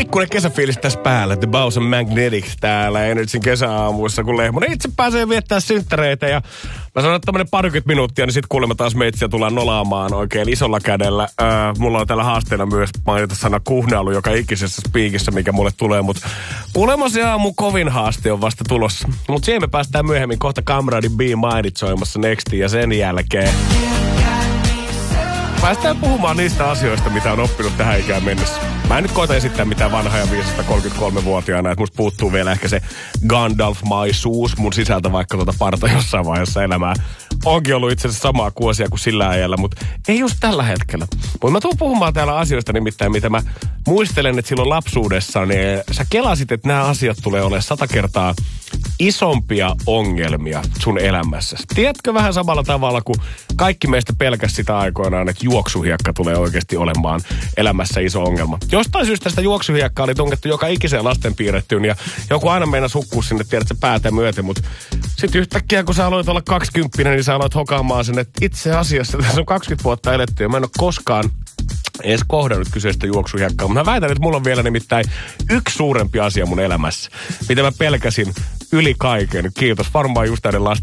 pikkuinen kesäfiilis tässä päällä. The Bows and Magnetics täällä Energyn kesäaamuissa, kun Lehmonen itse pääsee viettää synttäreitä. Ja mä sanon, että tämmönen parikymmentä minuuttia, niin sit kuulemma taas meitsiä tullaan nolaamaan oikein isolla kädellä. Mulla on täällä haasteena myös mainita sana kuhnailu joka ikisessä spiikissä, mikä mulle tulee. Mutta kuulemma se aamu kovin haaste on vasta tulossa. Mutta siihen me päästään myöhemmin kohta Kamradin Be Mindit soimassa Nextiin ja sen jälkeen päästään puhumaan niistä asioista, mitä on oppinut tähän ikään mennessä. Mä en nyt koeta esittää mitään vanhaa ja viisasta 33-vuotiaana, että musta puuttuu vielä ehkä se Gandalf-maisuus mun sisältä, vaikka parta jossain vaiheessa elämää. Onkin ollut itse asiassa samaa kuosia kuin sillä ajalla, mutta ei just tällä hetkellä. Mutta mä tuun puhumaan täällä asioista nimittäin, mitä mä muistelen, että silloin lapsuudessa, niin sä kelasit, että nämä asiat tulee olemaan 100 kertaa isompia ongelmia sun elämässä. Tiedätkö vähän samalla tavalla, kuin kaikki meistä pelkäsi sitä aikoinaan, että juoksuhiekka tulee oikeasti olemaan elämässä iso ongelma. Jostain syystä sitä juoksuhiekkaa oli tunkettu joka ikiseen lasten piirrettyyn ja joku aina meinasi hukkua sinne, tiedätkö, päätä myöten, mutta sitten yhtäkkiä, kun sä aloit olla 20, niin sä aloit hokaamaan sen, että itse asiassa tässä on 20 vuotta eletty ja mä en ole koskaan edes kohdannut kyseistä juoksuhiekkaa. Mutta mä väitän, että mulla on vielä nimittäin yksi suurempi asia mun elämässä, mitä mä pelkäsin yli kaiken. Kiitos varmaan just näiden lasten